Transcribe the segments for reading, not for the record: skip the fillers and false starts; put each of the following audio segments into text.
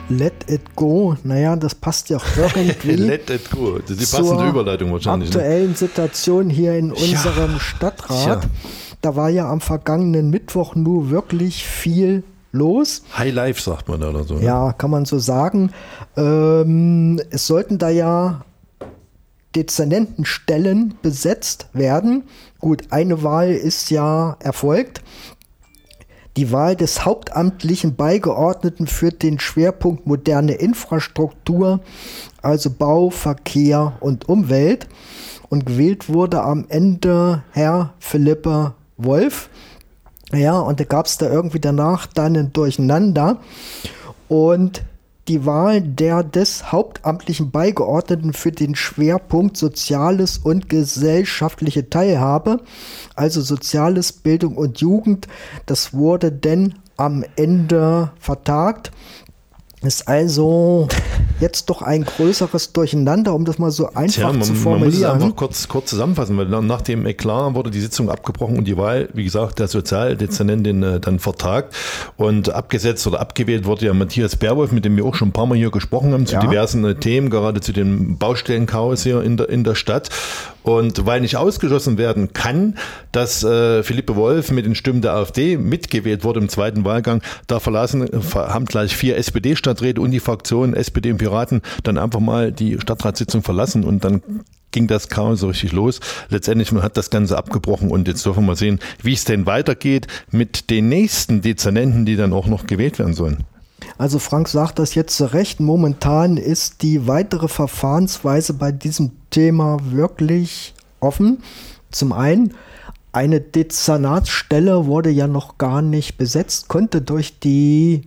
Let it go, naja, das passt ja auch irgendwie Let it go, das ist die passende Überleitung wahrscheinlich. Aktuellen Situation hier in unserem Stadtrat. Ja. Da war ja am vergangenen Mittwoch nur wirklich viel los. High Life sagt man da oder so. Ne? Ja, kann man so sagen. Es sollten da ja Dezernentenstellen besetzt werden. Gut, eine Wahl ist ja erfolgt. Die Wahl des hauptamtlichen Beigeordneten für den Schwerpunkt moderne Infrastruktur, also Bau, Verkehr und Umwelt. Und gewählt wurde am Ende Herr Philippe Wolf. Ja, und da gab es da irgendwie danach dann ein Durcheinander. Und die Wahl des hauptamtlichen Beigeordneten für den Schwerpunkt Soziales und gesellschaftliche Teilhabe, also Soziales, Bildung und Jugend, das wurde denn am Ende vertagt. Ist also jetzt doch ein größeres Durcheinander, um das mal so einfach zu formulieren. Man muss es einfach kurz zusammenfassen, weil nach dem Eklat wurde die Sitzung abgebrochen und die Wahl, wie gesagt, der Sozialdezernentin dann vertagt und abgesetzt oder abgewählt wurde ja Matthias Berwolf, mit dem wir auch schon ein paar Mal hier gesprochen haben, zu diversen Themen, gerade zu dem Baustellenchaos hier in der Stadt. Und weil nicht ausgeschlossen werden kann, dass Philippe Wolf mit den Stimmen der AfD mitgewählt wurde im zweiten Wahlgang, da haben gleich 4 SPD-Stadträte und die Fraktionen SPD und Piraten dann einfach mal die Stadtratssitzung verlassen und dann ging das Chaos so richtig los. Letztendlich, man hat das Ganze abgebrochen und jetzt dürfen wir mal sehen, wie es denn weitergeht mit den nächsten Dezernenten, die dann auch noch gewählt werden sollen. Also Frank sagt das jetzt zu Recht. Momentan ist die weitere Verfahrensweise bei diesem Thema wirklich offen. Zum einen, eine Dezernatsstelle wurde ja noch gar nicht besetzt, konnte durch die,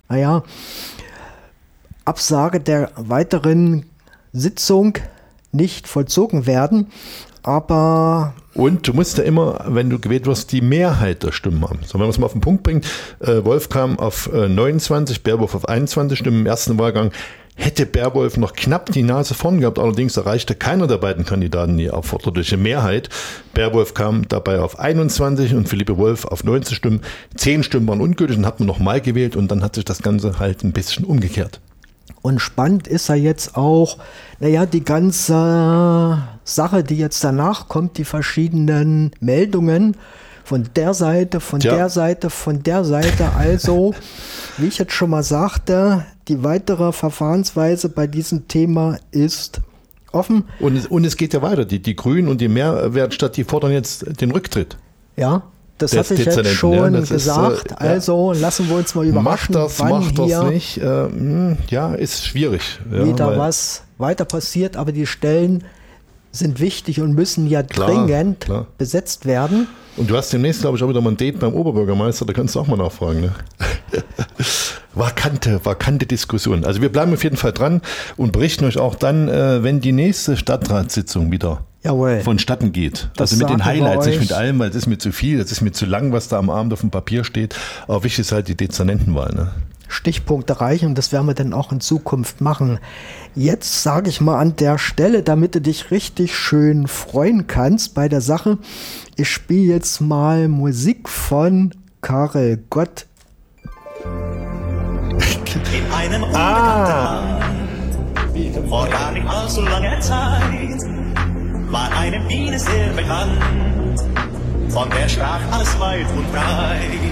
Absage der weiteren Sitzung nicht vollzogen werden. Aber und du musst ja immer, wenn du gewählt wirst, die Mehrheit der Stimmen haben. So, wenn man es mal auf den Punkt bringt, Wolf kam auf 29, Berwolf auf 21 Stimmen im ersten Wahlgang. Hätte Berwolf noch knapp die Nase vorn gehabt, allerdings erreichte keiner der beiden Kandidaten die erforderliche Mehrheit. Berwolf kam dabei auf 21 und Philippe Wolf auf 19 Stimmen. 10 Stimmen waren ungültig und hat man nochmal gewählt und dann hat sich das Ganze halt ein bisschen umgekehrt. Und spannend ist ja jetzt auch, die ganze Sache, die jetzt danach kommt, die verschiedenen Meldungen von der Seite, von der Seite, von der Seite. Also, wie ich jetzt schon mal sagte, die weitere Verfahrensweise bei diesem Thema ist offen. Und es geht ja weiter. Die Grünen und die Mehrwertstadt, die fordern jetzt den Rücktritt. Ja. Das hatte ich jetzt schon gesagt, also lassen wir uns mal überraschen, macht das nicht, ist schwierig. Wieder was weiter passiert, aber die Stellen sind wichtig und müssen ja dringend besetzt werden. Und du hast demnächst, glaube ich, auch wieder mal ein Date beim Oberbürgermeister, da kannst du auch mal nachfragen. Ne? Vakante Diskussion. Also wir bleiben auf jeden Fall dran und berichten euch auch dann, wenn die nächste Stadtratssitzung wieder vonstatten geht. Also mit den Highlights, nicht mit allem, weil es ist mir zu viel, es ist mir zu lang, was da am Abend auf dem Papier steht. Aber wichtig ist halt die Dezernentenwahl. Ne? Stichpunkte reichen und das werden wir dann auch in Zukunft machen. Jetzt sage ich mal an der Stelle, damit du dich richtig schön freuen kannst bei der Sache, ich spiele jetzt mal Musik von Karel Gott. In einem unbekannten Land, vor gar nicht allzu langer Zeit, war eine Biene sehr bekannt, von der sprach alles weit und breit.